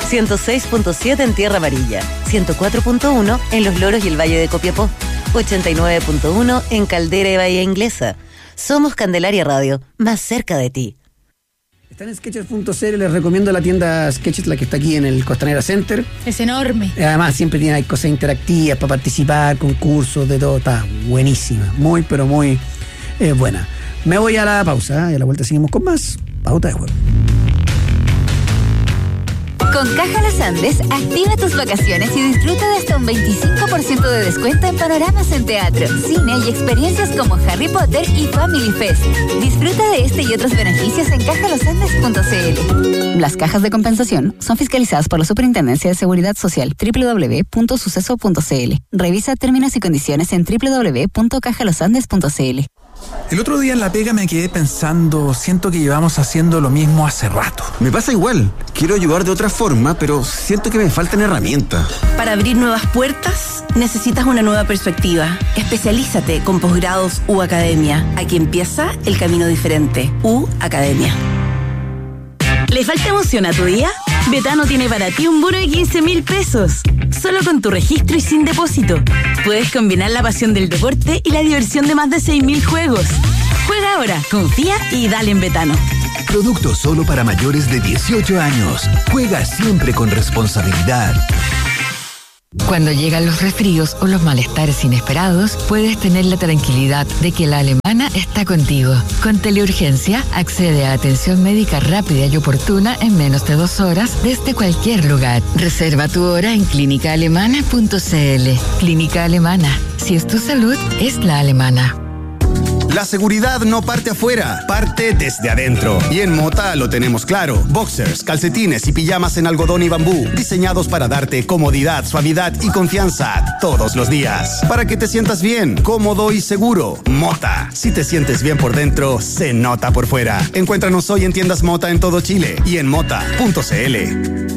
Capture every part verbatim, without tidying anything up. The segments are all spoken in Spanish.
ciento seis punto siete en Tierra Amarilla, ciento cuatro punto uno en Los Loros y el Valle de Copiapó, ochenta y nueve punto uno en Caldera y Bahía Inglesa. Somos Candelaria Radio, más cerca de ti. Están en Sketchers punto c l, les recomiendo la tienda Sketchers, la que está aquí en el Costanera Center. Es enorme. Además siempre tiene hay cosas interactivas para participar, concursos, de todo. Está buenísima, muy pero muy eh, buena. Me voy a la pausa, ¿eh? Y a la vuelta seguimos con más Pauta de Juego. Con Caja Los Andes, activa tus vacaciones y disfruta de hasta un veinticinco por ciento de descuento en panoramas en teatro, cine y experiencias como Harry Potter y Family Fest. Disfruta de este y otros beneficios en caja los andes punto c l. Las cajas de compensación son fiscalizadas por la Superintendencia de Seguridad Social, doble u doble u doble u punto suceso punto c l. Revisa términos y condiciones en doble u doble u doble u punto caja los andes punto c l. El otro día en la pega me quedé pensando, siento que llevamos haciendo lo mismo hace rato. Me pasa igual, quiero ayudar de otra forma, pero siento que me faltan herramientas. Para abrir nuevas puertas, necesitas una nueva perspectiva. Especialízate con posgrados U Academia. Aquí empieza el camino diferente. U Academia. ¿Le falta emoción a tu día? Betano tiene para ti un bono de quince mil pesos. Solo con tu registro y sin depósito. Puedes combinar la pasión del deporte y la diversión de más de seis mil juegos. Juega ahora, confía y dale en Betano. Producto solo para mayores de dieciocho años. Juega siempre con responsabilidad. Cuando llegan los resfríos o los malestares inesperados, puedes tener la tranquilidad de que la Alemana está contigo. Con Teleurgencia, accede a atención médica rápida y oportuna en menos de dos horas desde cualquier lugar. Reserva tu hora en clínica alemana punto c l. Clínica Alemana. Si es tu salud, es la alemana. La seguridad no parte afuera, parte desde adentro. Y en Mota lo tenemos claro. Boxers, calcetines y pijamas en algodón y bambú, diseñados para darte comodidad, suavidad y confianza todos los días. Para que te sientas bien, cómodo y seguro. Mota. Si te sientes bien por dentro, se nota por fuera. Encuéntranos hoy en tiendas Mota en todo Chile y en mota punto c l.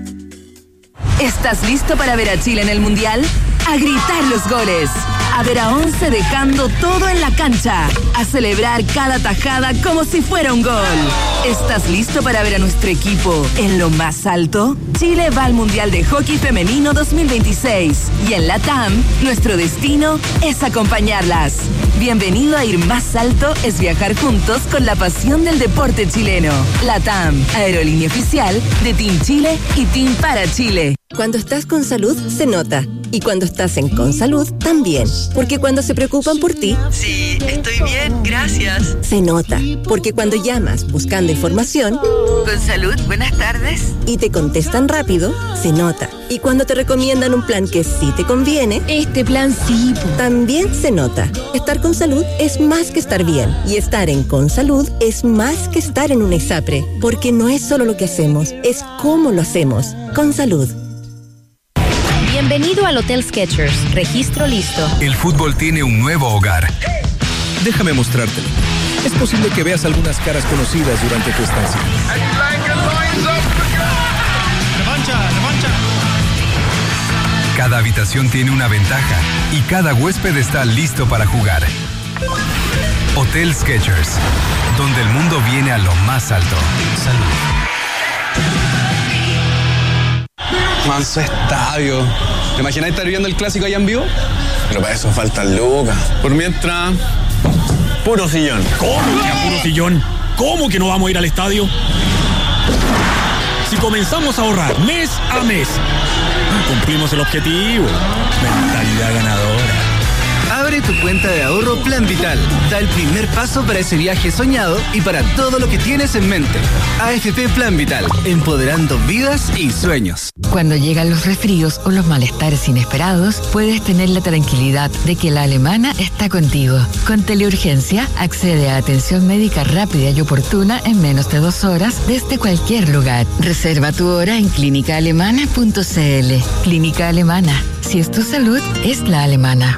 ¿Estás listo para ver a Chile en el Mundial? A gritar los goles, a ver a once dejando todo en la cancha, a celebrar cada tajada como si fuera un gol. ¿Estás listo para ver a nuestro equipo en lo más alto? Chile va al Mundial de Hockey Femenino dos mil veintiséis y en la T A M nuestro destino es acompañarlas. Bienvenido a Ir Más Alto es viajar juntos con la pasión del deporte chileno. La T A M, aerolínea oficial de Team Chile y Team para Chile. Cuando estás con salud, se nota. Y cuando estás en Consalud, también. Porque cuando se preocupan por ti... Sí, estoy bien, gracias. Se nota. Porque cuando llamas buscando información... Consalud, buenas tardes. Y te contestan rápido, se nota. Y cuando te recomiendan un plan que sí te conviene... Este plan sí. También se nota. Estar con salud es más que estar bien. Y estar en Consalud es más que estar en un ESAPRE. Porque no es solo lo que hacemos, es cómo lo hacemos. Consalud. Bienvenido al Hotel Skechers. Registro listo. El fútbol tiene un nuevo hogar. Déjame mostrártelo. Es posible que veas algunas caras conocidas durante tu estancia. ¡Revancha, revancha! Cada habitación tiene una ventaja y cada huésped está listo para jugar. Hotel Skechers, donde el mundo viene a lo más alto. Salud. Manso estadio. ¿Te imaginas estar viendo el clásico allá en vivo? Pero para eso faltan lucas. Por mientras, puro sillón. ¿Cómo que puro sillón? ¿Cómo que no vamos a ir al estadio? Si comenzamos a ahorrar mes a mes, cumplimos el objetivo. Mentalidad ganadora. Abre tu cuenta de ahorro Plan Vital. Da el primer paso para ese viaje soñado y para todo lo que tienes en mente. A F P Plan Vital, empoderando vidas y sueños. Cuando llegan los resfríos o los malestares inesperados, puedes tener la tranquilidad de que la Alemana está contigo. Con Teleurgencia, accede a atención médica rápida y oportuna en menos de dos horas desde cualquier lugar. Reserva tu hora en clínica alemana punto c l. Clínica Alemana. Si es tu salud, es la alemana.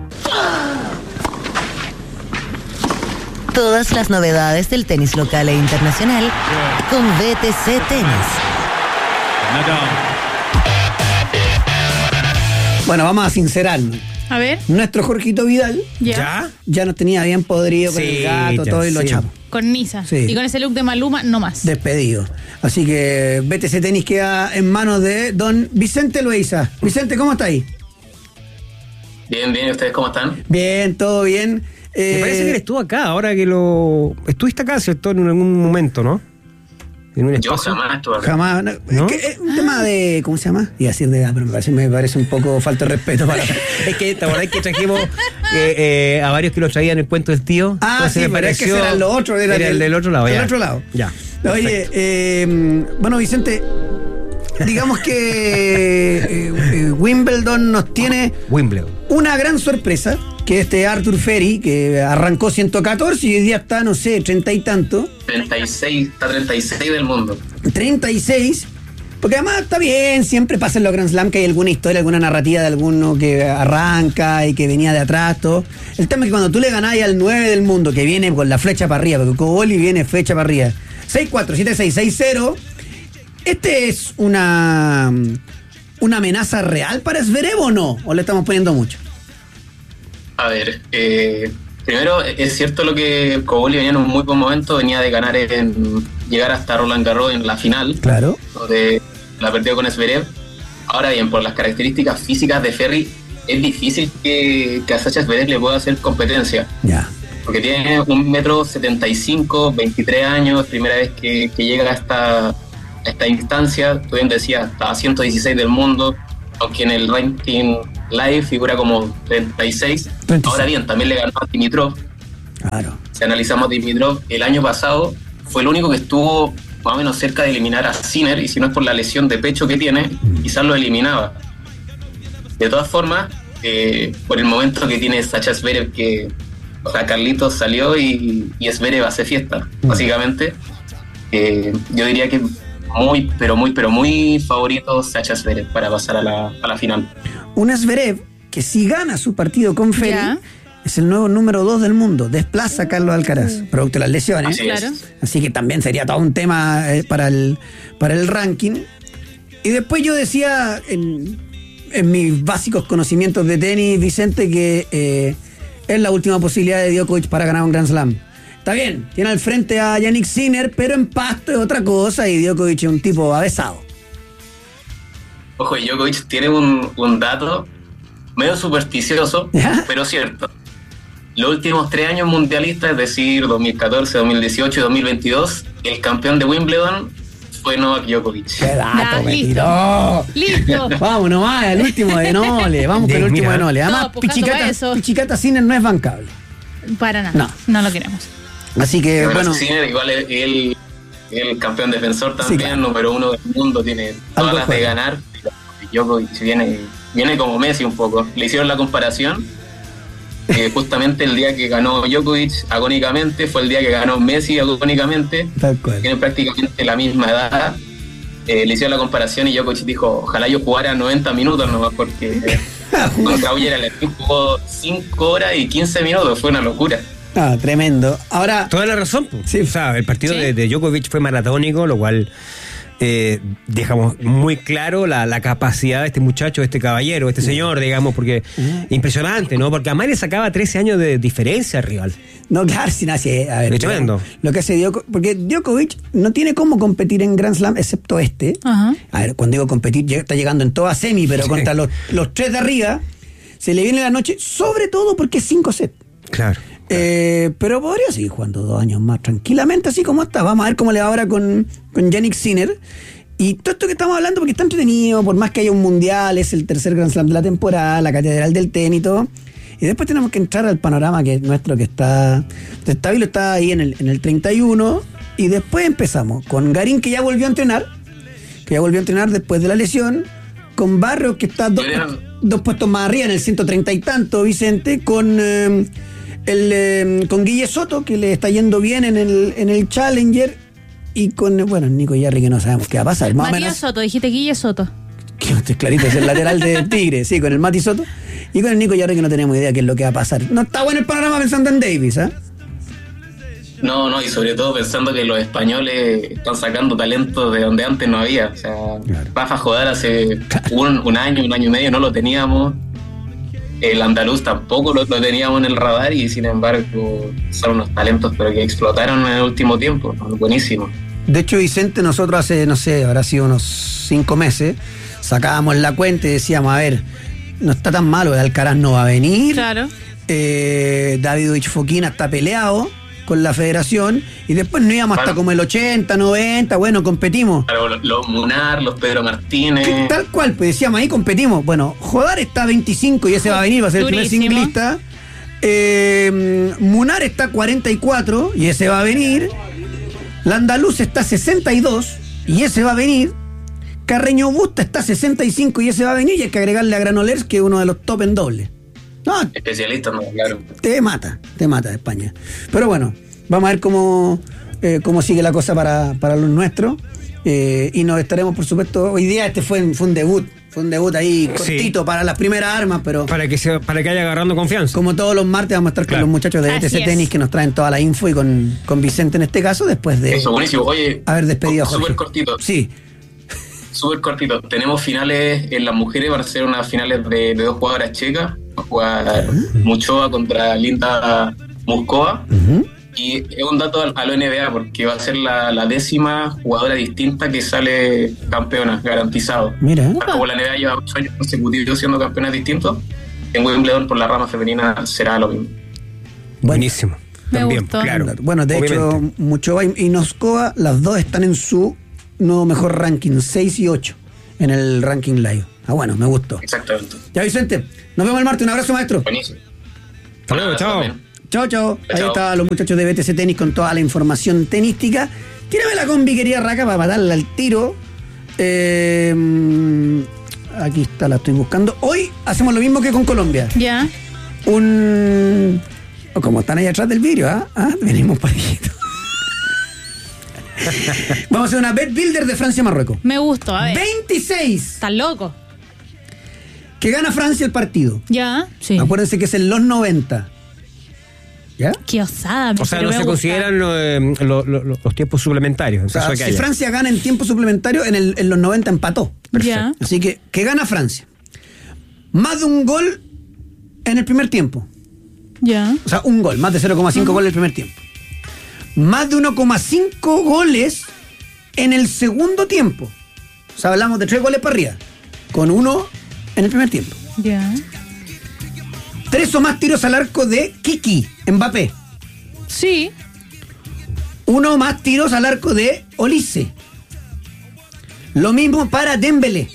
Todas las novedades del tenis local e internacional con B T C Tenis. Bueno, vamos a sincerarnos. A ver. Nuestro Jorgito Vidal ya ya nos tenía bien podrido con sí, el gato, ya, todo y lo sí. echamos. Cornisa. Sí. Y con ese look de Maluma, no más. Despedido. Así que B T C Tenis queda en manos de don Vicente Loaiza. Vicente, ¿cómo está ahí? Bien, bien. ¿Y ustedes cómo están? Bien, todo bien. Eh, Me parece que él estuvo acá, ahora que lo... Estuviste acá, ¿cierto? En algún momento, ¿no? En un espacio. Yo jamás estuve acá. Jamás. No, ¿No? Es, que es un tema de... ¿Cómo se llama? Iba a decir de edad, pero me parece, me parece un poco falta de respeto para... Es que, ¿te acordás que trajimos eh, eh, a varios que lo traían el cuento del tío? Ah, Entonces sí, me pero pareció... es que era lo otro. Era, era del, el del otro lado, del ya. otro lado. Ya. Oye, eh, bueno, Vicente... Digamos que eh, eh, Wimbledon nos tiene Wimbledon. una gran sorpresa, que este Arthur Ferry, que arrancó ciento catorce y hoy día está, no sé, treinta y tanto. treinta y seis, está treinta y seis del mundo. treinta y seis, porque además está bien, siempre pasa en los Grand Slam que hay alguna historia, alguna narrativa de alguno que arranca y que venía de atrás, todo. El tema es que cuando tú le ganás al nueve del mundo, que viene con la flecha para arriba, porque Coboli viene flecha para arriba, seis cuatro, siete seis, seis cero... ¿Este es una, una amenaza real para Zverev o no? ¿O le estamos poniendo mucho? A ver, eh, primero es cierto lo que Coboli venía en un muy buen momento, venía de ganar en llegar hasta Roland Garros en la final. Claro. Donde la perdió con Zverev. Ahora bien, por las características físicas de Ferry, es difícil que, que a Sasha Zverev le pueda hacer competencia. Ya. Porque tiene un metro setenta y cinco, veintitrés años, primera vez que, que llega a esta... esta instancia, tú bien decías, está a ciento dieciséis del mundo, aunque en el ranking live figura como treinta y seis. treinta y seis. Ahora bien, también le ganó a Dimitrov. Claro. Si analizamos Dimitrov, el año pasado fue el único que estuvo más o menos cerca de eliminar a Sinner, y si no es por la lesión de pecho que tiene, mm. quizás lo eliminaba. De todas formas, eh, por el momento que tiene Sasha Zverev, que, o sea, Carlitos salió y, y Zverev hace fiesta, mm. básicamente, eh, yo diría que muy, pero muy, pero muy favorito Sasha Zverev para pasar a la, a la final. Un Zverev que si gana su partido con Ferry, ya. es el nuevo número dos del mundo, desplaza a Carlos Alcaraz, uh. producto de las lesiones. Así, claro. Así que también sería todo un tema eh, para, el, para el ranking. Y después yo decía, en, en mis básicos conocimientos de tenis, Vicente, que eh, es la última posibilidad de Djokovic para ganar un Grand Slam. Está bien, tiene al frente a Yannick Sinner, pero en pasto es otra cosa y Djokovic es un tipo avesado. Ojo, Djokovic tiene un, un dato medio supersticioso, ¿ya? Pero cierto. Los últimos tres años mundialistas, es decir, dos mil catorce, dos mil dieciocho y dos mil veintidós, el campeón de Wimbledon fue Novak Djokovic. ¡Qué dato, nah, me listo. tiró! ¡Listo! Vamos nomás, el último de Nole, vamos con el último de Nole. Además, no, pues, Pichicata, Pichicata Sinner no es bancable. Para nada, no, no lo queremos. Así que, pero bueno... Sinner igual es el, el campeón defensor también, sí, claro. número uno del mundo, tiene todas las de ganar. Djokovic viene, viene como Messi un poco. Le hicieron la comparación. Eh, justamente el día que ganó Djokovic agónicamente fue el día que ganó Messi agónicamente. Tal cual. Tienen prácticamente la misma edad. Eh, le hicieron la comparación y Djokovic dijo, ojalá yo jugara noventa minutos nomás, porque eh, contra Uller jugó cinco horas y quince minutos, fue una locura. Ah, tremendo. Ahora, toda la razón. Sí. O sea, el partido ¿sí? de, de Djokovic fue maratónico, lo cual eh, dejamos muy claro la, la capacidad de este muchacho, de este caballero, de este señor, digamos, porque uh-huh. impresionante, ¿no? Porque además le sacaba trece años de diferencia al rival. No, claro, sin así, a ver. Es tremendo. Lo que hace Djokovic, porque Djokovic no tiene cómo competir en Grand Slam excepto este. Uh-huh. A ver, cuando digo competir, está llegando en toda semi, pero sí. contra los, los tres de arriba, se le viene la noche, sobre todo porque es cinco sets. Claro. Eh, pero podría seguir jugando dos años más tranquilamente, así como está. Vamos a ver cómo le va ahora con, con Yannick Sinner. Y todo esto que estamos hablando, porque está entretenido, por más que haya un mundial, es el tercer Grand Slam de la temporada, la catedral del tenis y todo. Y después tenemos que entrar al panorama que es nuestro, que está. Stabilo está ahí en el, en el treinta y uno. Y después empezamos con Garín, que ya volvió a entrenar, que ya volvió a entrenar después de la lesión. Con Barrios, que está dos, dos puestos más arriba, en el ciento treinta y tanto, Vicente. Con. Eh, El, eh, con Guille Soto, que le está yendo bien en el, en el Challenger, y con, bueno, Nico Yarri, que no sabemos qué va a pasar. Más Matías menos, Soto, dijiste Guille Soto. Que clarito, es el lateral de Tigre, sí, con el Mati Soto. Y con el Nico Yarri, que no tenemos idea qué es lo que va a pasar. No está bueno el panorama pensando en Davis, ¿eh? No, no, y sobre todo pensando que los españoles están sacando talento de donde antes no había. O sea, claro. Rafa Jodar hace claro. un, un año, un año y medio no lo teníamos. El andaluz tampoco lo, lo teníamos en el radar y sin embargo son unos talentos pero que explotaron en el último tiempo, buenísimo. De hecho, Vicente, nosotros hace, no sé, habrá sido unos cinco meses, sacábamos la cuenta y decíamos, a ver, no está tan malo, el Alcaraz no va a venir. Claro. Eh, Davidovich Fokina está peleado con la federación y después no íbamos hasta como el ochenta, noventa, bueno, competimos. Claro, los, los Munar, los Pedro Martínez. ¿Qué, tal cual, pues decíamos, ahí competimos. Bueno, Jodar está a veinticinco y ese va a venir, va a ser Durísimo. El primer singlista. Eh, Munar está a cuarenta y cuatro y ese va a venir. La Andaluz está a sesenta y dos y ese va a venir. Carreño Busta está a sesenta y cinco y ese va a venir. Y hay que agregarle a Granollers, que es uno de los top en doble. No, especialista, no, claro. Te mata, te mata España. Pero bueno, vamos a ver cómo, eh, cómo sigue la cosa para, para los nuestros. Eh, y nos estaremos, por supuesto, hoy día este fue, fue un debut. Fue un debut ahí cortito, sí, para las primeras armas, pero... Para que se, para que vaya agarrando confianza. Como todos los martes vamos a estar, claro, con los muchachos de B T C Tenis que nos traen toda la info y con, con Vicente en este caso, después de... Eso, buenísimo. Oye, haber despedido a Jorge. Súper cortito. Sí. Súper cortito. Tenemos finales en las mujeres, van a ser unas finales de, de dos jugadoras checas. Va a jugar uh-huh. Muchoa contra Linda Muskova. Uh-huh. Y es un dato a la N B A porque va a ser la, la décima jugadora distinta que sale campeona, garantizado. Mira. Como la N B A lleva ocho años consecutivos siendo campeonas distintos, en Wimbledon por la rama femenina será lo mismo. Buenísimo. Me También, gustó. claro. Bueno, de Obviamente. hecho, Muchova y Noskova, las dos están en su nuevo mejor ranking, seis y ocho en el ranking live. Ah, bueno, me gustó. Exactamente. Ya, Vicente, nos vemos el martes. Un abrazo, maestro. Buenísimo. Hasta luego, chao. Chao, chao. Ahí chao. estaban los muchachos de B T C Tenis con toda la información tenística. Tírame la combi, querida Raca, para darle al tiro. Eh, aquí está, la estoy buscando. Hoy hacemos lo mismo que con Colombia. Ya. Un... Oh, como están ahí atrás del vidrio, ¿ah? ¿Ah? Venimos parejito. Vamos a hacer una Bet Builder de Francia-Marruecos. Me gustó, a ver. veintiséis. ¿Estás loco? Que gana Francia el partido. Ya, sí. Acuérdense que es en los noventa. ¿Ya? Qué osada. O sea, no se consideran eh, lo, lo, lo, los tiempos suplementarios. O sea, si Francia gana en tiempo suplementario, en, el, en los noventa empató. Perfecto. Ya. Así que, que gana Francia. Más de un gol en el primer tiempo. Ya. O sea, un gol, más de cero coma cinco uh-huh. goles en el primer tiempo. Más de uno coma cinco goles en el segundo tiempo. O sea, hablamos de tres goles para arriba. Con uno en el primer tiempo. Ya. Tres o más tiros al arco de Kiki, Mbappé. Sí. Uno o más tiros al arco de Olise. Lo mismo para Dembélé.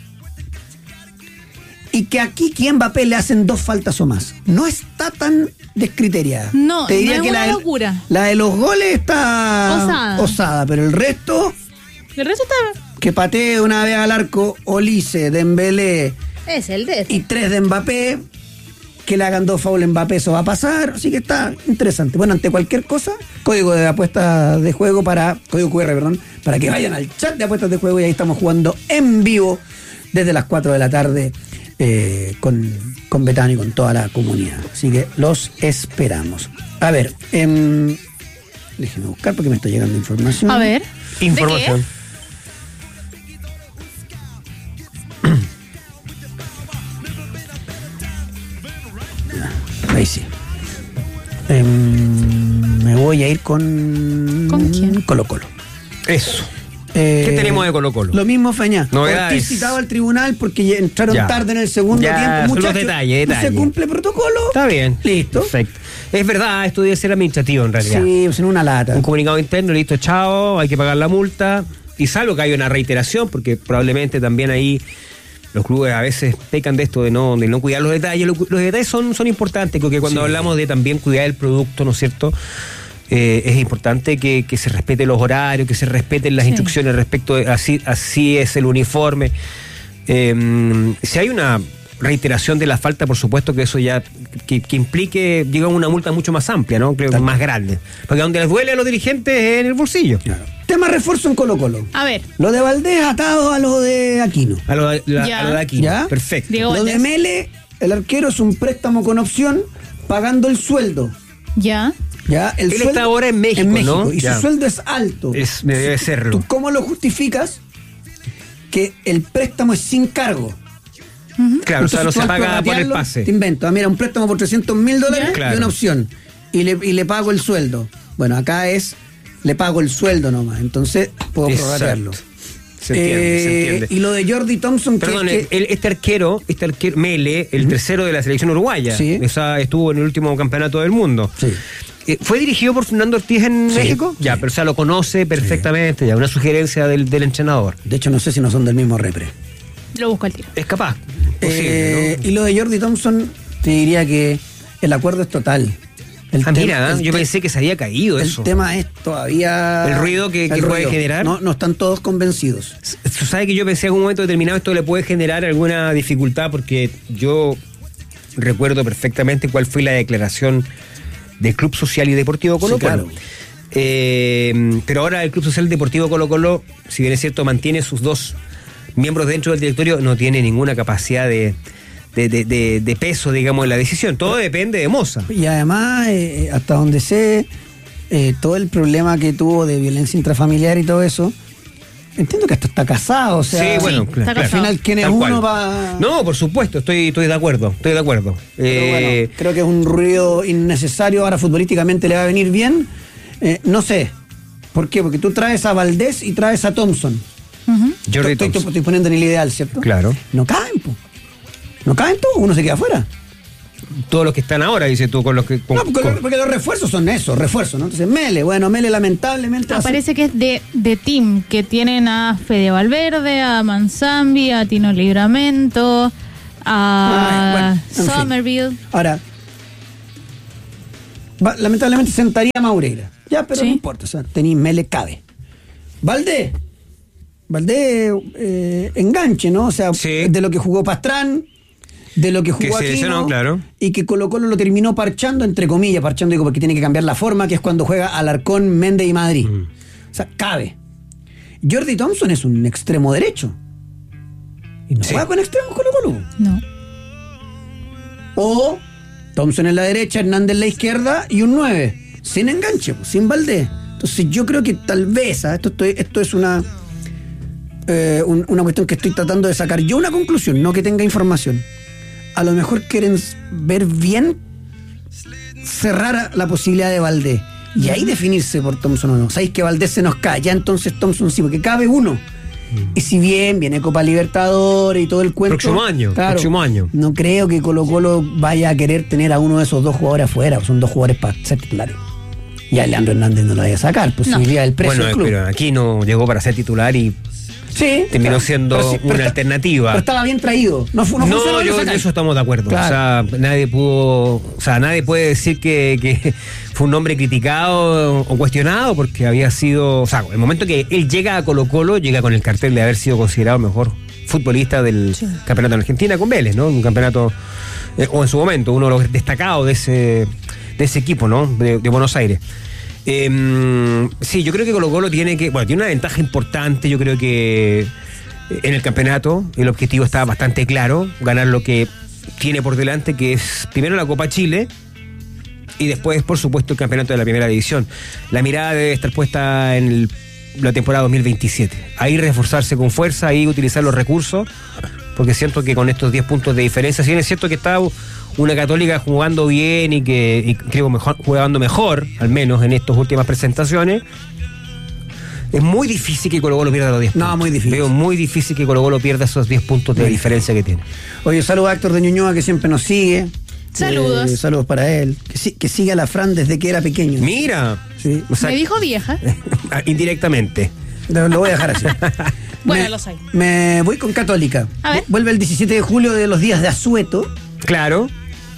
Y que a Kiki y Mbappé le hacen dos faltas o más. No está tan descriteriada. No, Te diría no es que una la, locura. La de los goles está osada. osada, pero el resto... El resto está... Que patee una vez al arco Olise, Dembélé... Es el de... Y tres de Mbappé... Que le hagan dos fouls a Mbappé, eso va a pasar. Así que está interesante. Bueno, ante cualquier cosa, código de apuestas de juego para... Código Q R, perdón. Para que vayan al chat de apuestas de juego y ahí estamos jugando en vivo desde las cuatro de la tarde eh, con, con Betano y con toda la comunidad. Así que los esperamos. A ver, eh, déjenme buscar porque me está llegando información. A ver. Información. Ahí sí. Eh, me voy a ir con... ¿Con quién? Colo Colo. Eso. Eh, ¿Qué tenemos de Colo Colo? Lo mismo, Feña. Novedades. Ortiz citado al tribunal porque entraron ya. tarde en el segundo ya, tiempo. Muchachos, los detalles, no detalles. se cumple protocolo. Está bien. Listo. Perfecto. Es verdad, esto debe ser administrativo en realidad. Sí, pues en una lata. Un comunicado interno, listo, chao, hay que pagar la multa. Y salvo que haya una reiteración, porque probablemente también ahí los clubes a veces pecan de esto de no, de no cuidar los detalles. Los, los detalles son, son importantes, porque cuando sí. hablamos de también cuidar el producto, ¿no es cierto? Eh, es importante que, que se respeten los horarios, que se respeten las sí. instrucciones respecto de así, así es el uniforme. Eh, si hay una reiteración de la falta, por supuesto que eso ya que, que implique, digamos, una multa mucho más amplia, ¿no? Creo que más grande. Porque donde les duele a los dirigentes es en el bolsillo. Claro. Tema refuerzo en Colo Colo. A ver. Lo de Valdés atado a lo de Aquino. A lo de, la, a lo de Aquino. ¿Ya? Perfecto. Diego lo Valdés. de Mele, el arquero, es un préstamo con opción pagando el sueldo. Ya. Ya, el Él sueldo, está ahora en México, en México ¿no? Y ya. su sueldo es alto. Es, debe serlo. ¿Tú cómo lo justificas? Que el préstamo es sin cargo. Uh-huh. Claro, o sea, no se paga por el pase. Te invento, ah, mira, un préstamo por trescientos mil dólares Claro. y una opción. Y le, y le pago el sueldo. Bueno, acá es, le pago el sueldo nomás. Entonces puedo Exacto. prorratearlo. Se entiende, Eh, se entiende. Y lo de Jordi Thompson, Perdón, que, que el- este arquero, este arquero, Mele, el tercero de la selección uruguaya, Sí. esa estuvo en el último campeonato del mundo. Sí. Eh, ¿Fue dirigido por Fernando Ortiz en Sí, México? Ya, pero o sea, lo conoce perfectamente, ya, una sugerencia del, del entrenador. de hecho no sé si no son del mismo repre. Lo busco al tiro. Es capaz. Eh, Posible, ¿no? Y lo de Jordi Thompson, te diría que el acuerdo es total. El Ah, tema- mira, el yo te- pensé que se había caído El eso. tema es todavía... El ruido que- el que puede generar. No, no están todos convencidos. Tú sabes que yo pensé en un momento determinado esto le puede generar alguna dificultad porque yo recuerdo perfectamente cuál fue la declaración del Club Social y Deportivo Colo Colo. Sí, claro. Eh, pero ahora el Club Social y Deportivo Colo Colo, si bien es cierto, mantiene sus dos miembros dentro del directorio, no tiene ninguna capacidad de, de, de- de- de peso, digamos, en la decisión. Todo depende de Moza. Y además, eh, hasta donde sé, eh, todo el problema que tuvo de violencia intrafamiliar y todo eso, entiendo que hasta está casado, o sea, Sí, bueno, sí, claro, al final, ¿quién es Tal uno cual. va...? No, por supuesto, estoy, estoy de acuerdo, estoy de acuerdo. Pero Eh, bueno, creo que es un ruido innecesario. Ahora futbolísticamente le va a venir bien. Eh, no sé. ¿Por qué? Porque tú traes a Valdés y traes a Thompson. Jordi estoy, Thompson. estoy poniendo en el ideal, ¿cierto? Claro. No caen, po. No caen todos, uno se queda afuera. Todos los que están ahora, dices tú, con los que... con- No, porque, con- porque los refuerzos son eso, refuerzos, ¿no? Entonces, Mele, bueno, Mele lamentablemente... hace- Parece que es de, de team, que tienen a Fede Valverde, a Manzambi, a Tino Libramento, a Ay, bueno, en fin. Somerville. Ahora, va- lamentablemente sentaría a Maureira. Ya, pero Sí. no importa, o sea, tenéis Mele cabe. Valdés. Valdés, eh, enganche, ¿no? O sea, de lo que jugó Pastrán, de lo que Que jugó se Aquino, lesionó, claro. y que Colo Colo lo terminó parchando, entre comillas, parchando digo, porque tiene que cambiar la forma, que es cuando juega Alarcón, Méndez y Madrid. Mm. O sea, cabe. Jordi Thompson es un extremo derecho. Y no Sí. juega con extremos Colo Colo. No. O Thompson en la derecha, Hernández en la izquierda y un nueve. Sin enganche, pues, sin Valdés. Entonces yo creo que tal vez, ¿ah? esto, estoy- esto es una, eh, un- una cuestión que estoy tratando de sacar yo una conclusión, no que tenga información. A lo mejor quieren s- ver bien cerrar la posibilidad de Valdés. Y ahí definirse por Thompson o no. Sabéis que Valdés se nos cae, ya entonces Thompson sí, porque cabe uno. Y si bien viene Copa Libertadores y todo el cuento. Próximo año, próximo año. No creo que Colo Colo vaya a querer tener a uno de esos dos jugadores afuera. Son dos jugadores para ser titulares. Y a Leandro Hernández no lo vaya a sacar. Posibilidad del precio Bueno, del club. pero aquí no llegó para ser titular y Sí. terminó claro. siendo Pero sí, pero una está- alternativa. Pero estaba bien traído. No, fu- no, No, funcionó, lo yo en sacan. eso estamos de acuerdo. Claro. O sea, nadie pudo, o sea, nadie puede decir que, que fue un hombre criticado o cuestionado porque había sido, o sea, el momento que él llega a Colo Colo, llega con el cartel de haber sido considerado el mejor futbolista del campeonato en Argentina con Vélez, ¿no? Un campeonato, eh, o en su momento, uno de los destacados de ese, de ese equipo, ¿no? De, de Buenos Aires. Eh, sí, yo creo que Colo Colo tiene que, bueno, tiene una ventaja importante, yo creo que en el campeonato el objetivo está bastante claro, ganar lo que tiene por delante, que es primero la Copa Chile y después, por supuesto, el campeonato de la primera división. La mirada debe estar puesta en el- la temporada dos mil veintisiete. Ahí reforzarse con fuerza, ahí utilizar los recursos, porque siento que con estos diez puntos de diferencia, si bien es cierto que está una Católica jugando bien y que y creo mejor, jugando mejor, al menos en estas últimas presentaciones, es muy difícil que Colo Colo pierda los diez puntos. No, muy difícil. Veo muy difícil que Colo Colo pierda esos diez puntos de Muy diferencia que tiene. Oye, saludos a Héctor de Ñuñoa, que siempre nos sigue. Saludos. Eh, saludos para él. Que, sí- que sigue a la Fran desde que era pequeño. Mira, Sí. o sea, Me dijo vieja. indirectamente. Lo lo voy a dejar así. Bueno, me, lo soy. me voy con Católica. A ver. Vuelve el diecisiete de julio de los días de Asueto. Claro.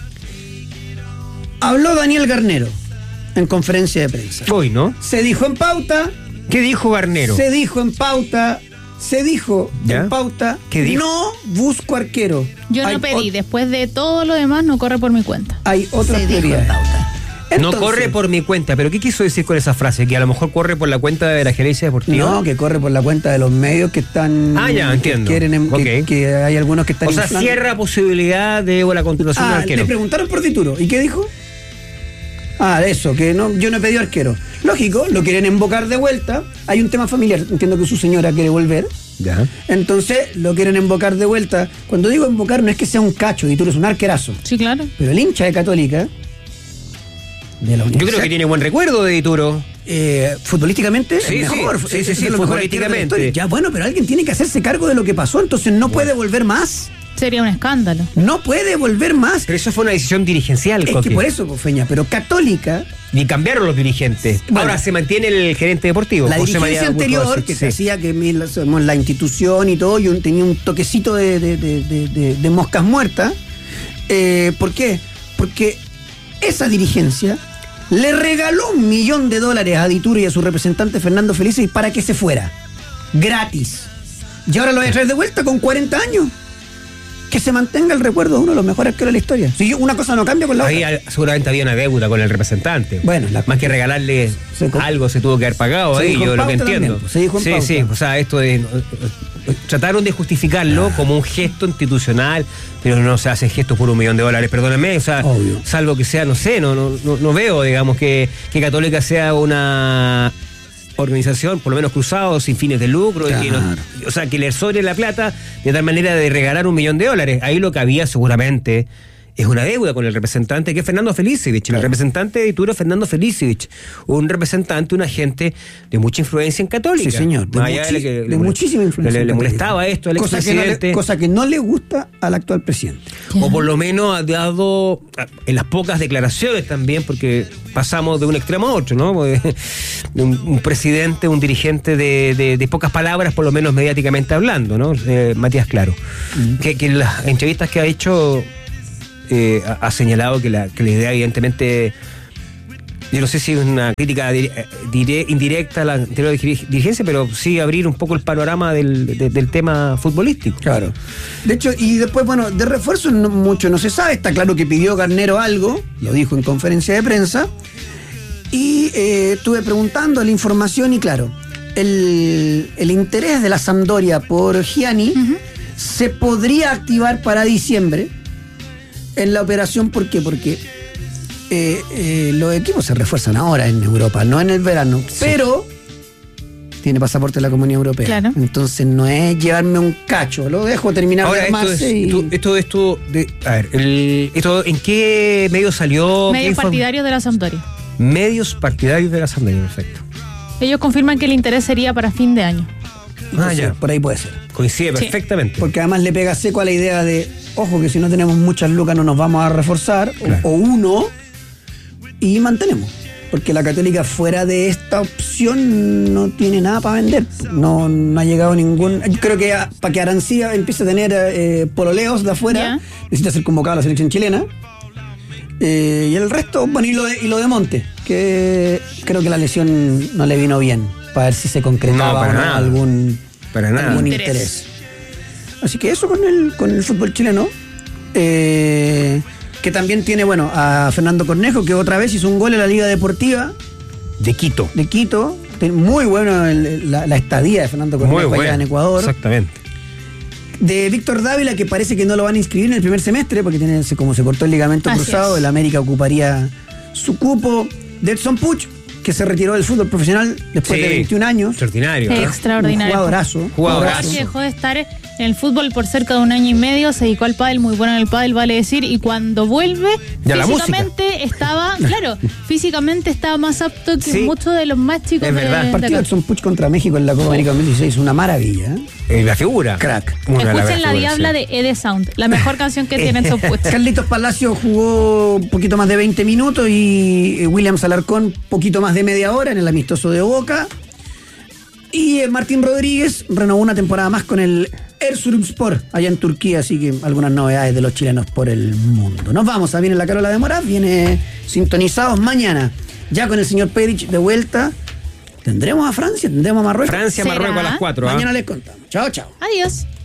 Habló Daniel Garnero en conferencia de prensa. Hoy, ¿no? Se dijo en pauta. ¿Qué dijo Garnero? Se dijo en pauta. Se dijo ¿Ya? en pauta. ¿Qué dijo? No busco arquero. Yo Hay no pedí, ot- después de todo lo demás, no corre por mi cuenta. Hay otras Se dijo en prioridades. pauta. No Entonces- corre por mi cuenta, pero ¿qué quiso decir con esa frase? Que a lo mejor corre por la cuenta de la gerencia deportiva. No, que corre por la cuenta de los medios que están. Ah, ya, que entiendo. quieren em- que, Ok. que hay algunos que están. O sea, inflando. cierra posibilidad de o la continuación Ah, del le arquero. preguntaron por título. ¿Y qué dijo? Ah, eso, que no, yo no he pedido arquero. Lógico, lo quieren embocar de vuelta. Hay un tema familiar, entiendo que su señora quiere volver. Ya. Entonces lo quieren embocar de vuelta. Cuando digo embocar no es que sea un cacho, Dituro es un arquerazo. Sí, claro. Pero el hincha de Católica, de la Yo creo que tiene buen recuerdo de Dituro. Eh, futbolísticamente sí, mejor, sí, sí, sí, es sí, lo mejor futbolísticamente. ya bueno, pero alguien tiene que hacerse cargo de lo que pasó, entonces no bueno. puede volver más. Sería un escándalo. No puede volver más. Pero eso fue una decisión dirigencial, Es Coque. que por eso, Feña, pero Católica. Ni cambiaron los dirigentes. Bueno, ahora se mantiene el gerente deportivo. La José dirigencia María anterior, Burgos, que sí. se hacía que mi, la, la institución y todo, yo tenía un toquecito de, de, de, de, de, de moscas muertas. Eh, ¿Por qué? Porque esa dirigencia le regaló un millón de dólares a Dituro y a su representante Fernando Felices para que se fuera. Gratis. Y ahora lo voy a traer de vuelta con cuarenta años. Que se mantenga el recuerdo de uno de los mejores arqueros de la historia. Si una cosa no cambia con la Ahí otra. seguramente había una deuda con el representante. Bueno, la, más que regalarle se, algo se tuvo que haber pagado ahí, yo lo que entiendo. También, se dijo en sí, pauta. sí, o sea, esto de trataron de justificarlo ah. como un gesto institucional, pero no se hace gestos por un millón de dólares, perdónenme, o sea, Obvio. salvo que sea, no sé, no, no, no, no veo, digamos, que, que Católica sea una organización, por lo menos cruzado, sin fines de lucro, claro. y que no, o sea, que le sobre la plata de tal manera de regalar un millón de dólares. Ahí lo que había seguramente es una deuda con el representante, que es Fernando Felicevich, claro. el representante de Dituro, Fernando Felicevich, un representante, un agente de mucha influencia en Católica. Sí, señor, de, muchi- de, que, de le, muchísima influencia. Le, le molestaba esto al cosa expresidente. Que no le, cosa que no le gusta al actual presidente. O por lo menos ha dado, en las pocas declaraciones también, porque pasamos de un extremo a otro, ¿no? Un, un presidente, un dirigente de, de, de pocas palabras, por lo menos mediáticamente hablando, ¿no? Eh, Matías Claro. Mm. Que, que en las entrevistas que ha hecho... Eh, ha, ha señalado que la, que la idea evidentemente, yo no sé si es una crítica dire, dire, indirecta a la anterior dirigencia, pero sí abrir un poco el panorama del, de, del tema futbolístico. Claro. De hecho, y después, bueno, de refuerzo no, mucho no se sabe, está claro que pidió Garnero algo, lo dijo en conferencia de prensa, y eh, estuve preguntando la información y claro, el, el interés de la Sampdoria por Gianni uh-huh. se podría activar para diciembre en la operación. ¿Por qué? Porque eh, eh, los equipos se refuerzan ahora en Europa, no en el verano, sí. pero tiene pasaporte de la Comunidad Europea. Claro. Entonces no es llevarme un cacho, lo dejo terminar ahora, de armarse esto es, y... esto, esto, esto de, a ver, el, esto, ¿en qué medio salió? Medios partidarios de la Sampdoria. Medios partidarios de la Sampdoria, perfecto. Ellos confirman que el interés sería para fin de año. Ah, ya. Por ahí puede ser. Coincide sí. perfectamente. Porque además le pega seco a la idea de, ojo, que si no tenemos muchas lucas no nos vamos a reforzar, claro. o, o uno, y mantenemos. Porque la Católica fuera de esta opción no tiene nada para vender. No, no ha llegado ningún... Yo creo que a, para que Arancía empiece a tener eh, pololeos de afuera, yeah. necesita ser convocado a la selección chilena. Eh, y el resto, bueno, y lo, de, y lo de Monte, que creo que la lesión no le vino bien, para ver si se concretaba no, para o no nada. algún, para nada. algún interés. interés. Así que eso con el, con el fútbol chileno, eh, que también tiene, bueno, a Fernando Cornejo, que otra vez hizo un gol en la Liga Deportiva de Quito. De Quito. Muy bueno el, la, la estadía de Fernando Cornejo Muy allá bueno. en Ecuador. Exactamente. De Víctor Dávila, que parece que no lo van a inscribir en el primer semestre, porque tiene, como se cortó el ligamento Así cruzado, es. el América ocuparía su cupo. De Edson Puch, que se retiró del fútbol profesional después sí, de veintiún años. Extraordinario. ¿no? Extraordinario. Un jugadorazo. Jugadorazo. Dejó de estar en el fútbol por cerca de un año y medio, se dedicó al pádel, muy bueno en el pádel, vale decir, y cuando vuelve, ya físicamente estaba, claro, físicamente estaba más apto que sí. muchos de los más chicos. Es verdad. De, el partido de Edson Puch contra México en la Copa América dos mil dieciséis, una maravilla. Eh, la figura. Crack. Una Escuchen la, la Diabla sí. de Ede Sound, la mejor canción que tiene Edson Puch. Carlitos Palacio jugó un poquito más de veinte minutos y Williams Alarcón poquito más de media hora en el amistoso de Boca. Y Martín Rodríguez renovó una temporada más con el Erzurumspor allá en Turquía, así que algunas novedades de los chilenos por el mundo. Nos vamos a Viene la Carola de Moraz, viene sintonizados mañana, ya con el señor Perich de vuelta. ¿Tendremos a Francia? ¿Tendremos a Marruecos? Francia, Marruecos a las cuatro. Mañana ¿eh? les contamos. Chao, chao. Adiós.